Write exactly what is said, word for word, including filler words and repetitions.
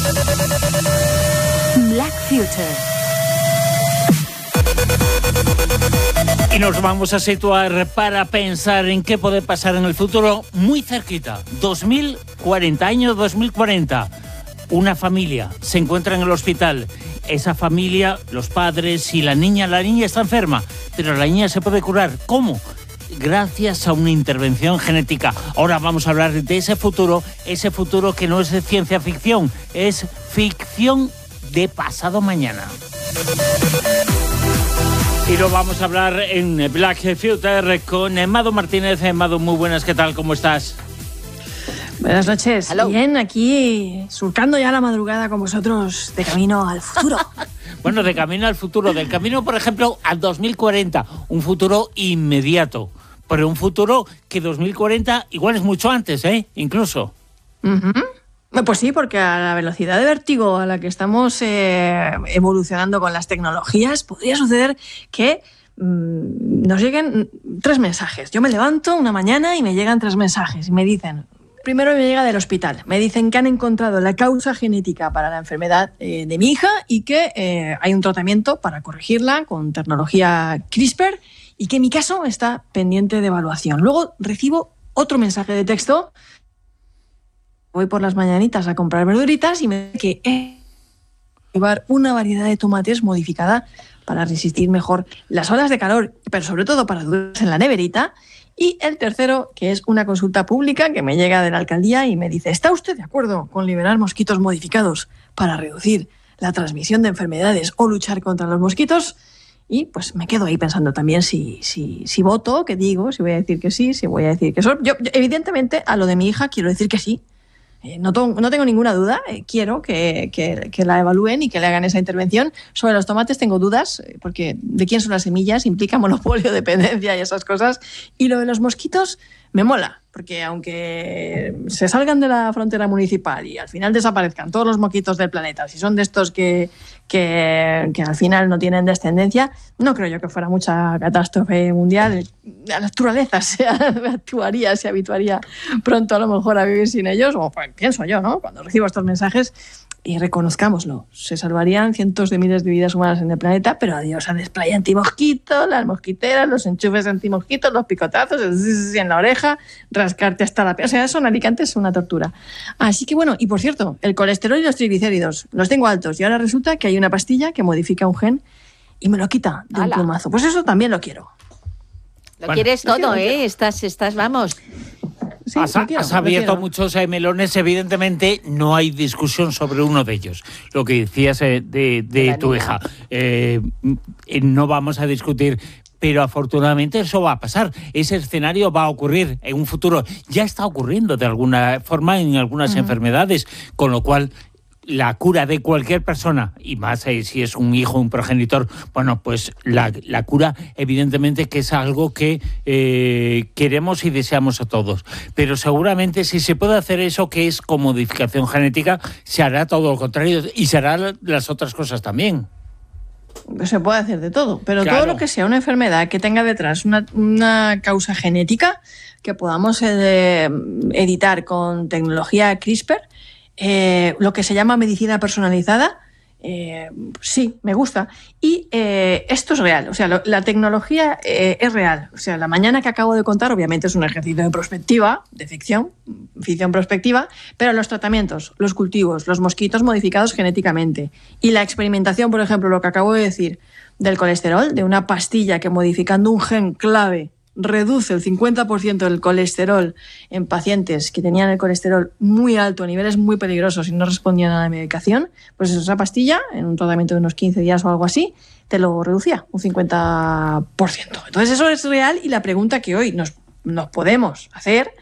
Black Future. Y nos vamos a situar para pensar en qué puede pasar en el futuro muy cerquita. dos mil cuarenta, año dos mil cuarenta. Una familia se encuentra en el hospital. Esa familia, los padres y la niña, la niña está enferma, pero la niña se puede curar. ¿Cómo? Gracias a una intervención genética. Ahora vamos a hablar de ese futuro, ese futuro que no es de ciencia ficción, es ficción de pasado mañana. Y lo vamos a hablar en Black Future con Mado Martínez. Mado, muy buenas, ¿qué tal? ¿Cómo estás? Buenas noches. Hello. Bien, aquí surcando ya la madrugada con vosotros de camino al futuro. Bueno, de camino al futuro, del camino, por ejemplo, al dos mil cuarenta, un futuro inmediato, pero un futuro que dos mil cuarenta igual es mucho antes, ¿eh? Incluso. Uh-huh. Pues sí, porque a la velocidad de vértigo a la que estamos eh, evolucionando con las tecnologías, podría suceder que mmm, nos lleguen tres mensajes. Yo me levanto una mañana y me llegan tres mensajes y me dicen... Primero me llega del hospital. Me dicen que han encontrado la causa genética para la enfermedad eh, de mi hija y que eh, hay un tratamiento para corregirla con tecnología CRISPR y que mi caso está pendiente de evaluación. Luego recibo otro mensaje de texto. Voy por las mañanitas a comprar verduritas y me dice que he llevar una variedad de tomates modificada para resistir mejor las olas de calor, pero sobre todo para durar en la neverita. Y el tercero, que es una consulta pública que me llega de la alcaldía y me dice: ¿está usted de acuerdo con liberar mosquitos modificados para reducir la transmisión de enfermedades o luchar contra los mosquitos? Y pues me quedo ahí pensando también si, si, si voto, qué digo, si voy a decir que sí, si voy a decir que no. Yo, yo, evidentemente, a lo de mi hija quiero decir que sí. Eh, no, to- no tengo ninguna duda, eh, quiero que, que, que la evalúen y que le hagan esa intervención. Sobre los tomates tengo dudas, eh, porque de quién son las semillas, implica monopolio, dependencia y esas cosas. Y lo de los mosquitos me mola, porque aunque se salgan de la frontera municipal y al final desaparezcan todos los mosquitos del planeta, si son de estos que, que, que al final no tienen descendencia, no creo yo que fuera mucha catástrofe mundial. La naturaleza se actuaría, se habituaría pronto a lo mejor a vivir sin ellos, o pues, pienso yo, ¿no? Cuando recibo estos mensajes, y reconozcámoslo, se salvarían cientos de miles de vidas humanas en el planeta, pero adiós al spray antimosquito, las mosquiteras, los enchufes antimosquitos, los picotazos, el zzz en la oreja, rascarte hasta la piel. O sea, eso en Alicante es una tortura. Así que bueno, y por cierto, el colesterol y los triglicéridos los tengo altos y ahora resulta que hay una pastilla que modifica un gen y me lo quita de ¡Hala! un plumazo. Pues eso también lo quiero. Lo Bueno, quieres lo todo, quiero, lo ¿eh? quiero. Estás, estás, vamos. Sí, has, lo quiero, has lo abierto quiero. muchos eh, melones, evidentemente no hay discusión sobre uno de ellos. Lo que decías eh, de, de, De tu niña. hija, eh, eh, no vamos a discutir, pero afortunadamente eso va a pasar. Ese escenario va a ocurrir en un futuro. Ya está ocurriendo de alguna forma en algunas uh-huh. enfermedades, con lo cual la cura de cualquier persona, y más eh, si es un hijo, un progenitor, bueno, pues la, la cura evidentemente que es algo que eh, queremos y deseamos a todos. Pero seguramente si se puede hacer eso que es con modificación genética, se hará todo lo contrario y se harán las otras cosas también. Se puede hacer de todo, pero Claro. todo lo que sea una enfermedad que tenga detrás una, una causa genética que podamos eh, editar con tecnología CRISPR, eh, lo que se llama medicina personalizada, eh, sí, me gusta. Y eh, esto es real, o sea, lo, la tecnología eh, es real. O sea, la mañana que acabo de contar, obviamente es un ejercicio de prospectiva, de ficción, ficción prospectiva, pero los tratamientos, los cultivos, los mosquitos modificados genéticamente y la experimentación, por ejemplo, lo que acabo de decir del colesterol, de una pastilla que modificando un gen clave reduce el cincuenta por ciento del colesterol en pacientes que tenían el colesterol muy alto, a niveles muy peligrosos y no respondían a la medicación, pues esa pastilla, en un tratamiento de unos quince días o algo así, te lo reducía un cincuenta por ciento. Entonces eso es real y la pregunta que hoy nos, nos podemos hacer